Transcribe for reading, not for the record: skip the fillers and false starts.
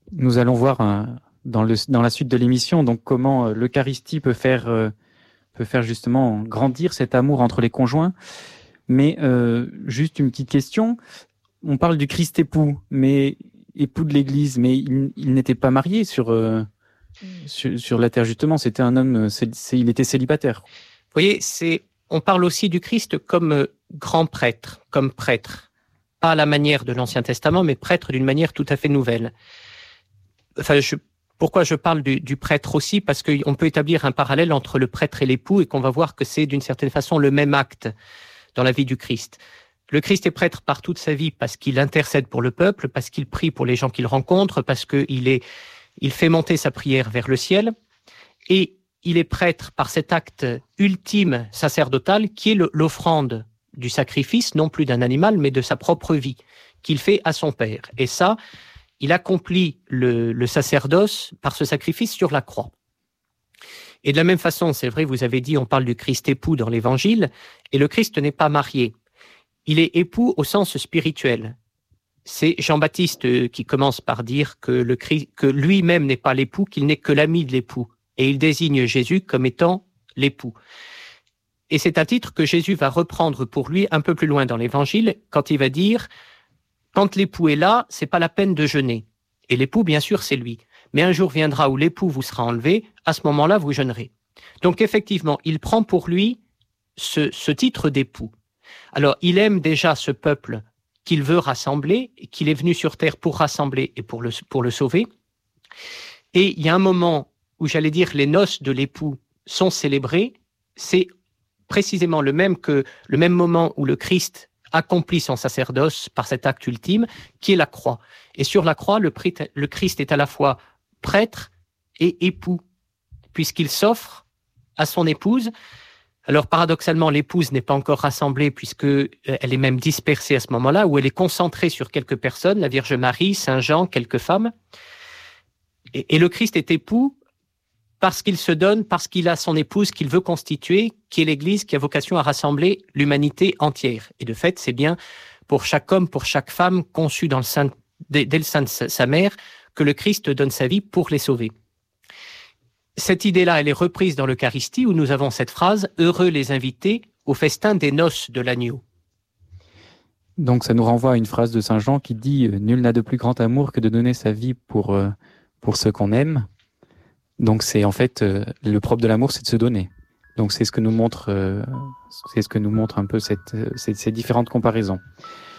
Nous allons voir dans la suite de l'émission donc comment l'Eucharistie peut faire justement grandir cet amour entre les conjoints. Mais juste une petite question. On parle du Christ époux, mais époux de l'Église, mais il n'était pas marié sur la terre justement. C'était un homme, il était célibataire. Vous voyez, on parle aussi du Christ comme grand prêtre, comme prêtre. Pas à la manière de l'Ancien Testament, mais prêtre d'une manière tout à fait nouvelle. Enfin, pourquoi je parle du prêtre aussi? Parce qu'on peut établir un parallèle entre le prêtre et l'époux et qu'on va voir que c'est d'une certaine façon le même acte dans la vie du Christ. Le Christ est prêtre par toute sa vie parce qu'il intercède pour le peuple, parce qu'il prie pour les gens qu'il rencontre, parce qu'il fait monter sa prière vers le ciel. Et il est prêtre par cet acte ultime sacerdotal qui est l'offrande du sacrifice, non plus d'un animal, mais de sa propre vie, qu'il fait à son Père. Et ça, il accomplit le sacerdoce par ce sacrifice sur la croix. Et de la même façon, c'est vrai, vous avez dit, on parle du Christ époux dans l'Évangile, et le Christ n'est pas marié. Il est époux au sens spirituel. C'est Jean-Baptiste qui commence par dire que lui-même n'est pas l'époux, qu'il n'est que l'ami de l'époux. Et il désigne Jésus comme étant l'époux. Et c'est un titre que Jésus va reprendre pour lui un peu plus loin dans l'Évangile, quand il va dire « Quand l'époux est là, c'est pas la peine de jeûner. » Et l'époux, bien sûr, c'est lui. Mais un jour viendra où l'époux vous sera enlevé, à ce moment-là, vous jeûnerez. Donc effectivement, il prend pour lui ce titre d'époux. Alors, il aime déjà ce peuple qu'il veut rassembler, qu'il est venu sur terre pour rassembler et pour le sauver. Et il y a un moment où, j'allais dire, les noces de l'époux sont célébrées, c'est précisément le même moment où le Christ accomplit son sacerdoce par cet acte ultime, qui est la croix. Et sur la croix, le Christ est à la fois prêtre et époux, puisqu'il s'offre à son épouse. Alors, paradoxalement, l'épouse n'est pas encore rassemblée, puisqu'elle est même dispersée à ce moment-là, où elle est concentrée sur quelques personnes, la Vierge Marie, Saint Jean, quelques femmes. Et le Christ est époux parce qu'il se donne, parce qu'il a son épouse qu'il veut constituer, qui est l'Église, qui a vocation à rassembler l'humanité entière. Et de fait, c'est bien pour chaque homme, pour chaque femme, conçue dès le sein de sa mère, que le Christ donne sa vie pour les sauver. Cette idée-là, elle est reprise dans l'Eucharistie, où nous avons cette phrase « Heureux les invités au festin des noces de l'agneau ». Donc ça nous renvoie à une phrase de Saint Jean qui dit « Nul n'a de plus grand amour que de donner sa vie pour ceux qu'on aime ». Donc c'est en fait le propre de l'amour, c'est de se donner. Donc c'est ce que nous montre un peu ces différentes comparaisons.